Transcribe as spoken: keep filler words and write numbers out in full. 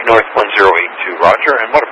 North one zero eight two, roger. And what